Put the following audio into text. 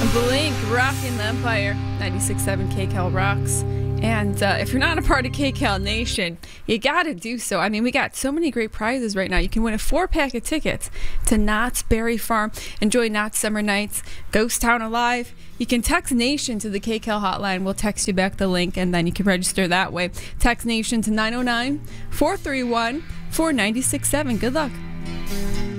Blink, rocking the Empire. 96.7 KCal rocks. And if you're not a part of KCal Nation, you got to do so. I mean, we got so many great prizes right now. You can win a 4-pack of tickets to Knott's Berry Farm. Enjoy Knott's Summer Nights, Ghost Town Alive. You can text Nation to the KCal hotline. We'll text you back the link, and then you can register that way. Text Nation to 909-431-4967. Good luck.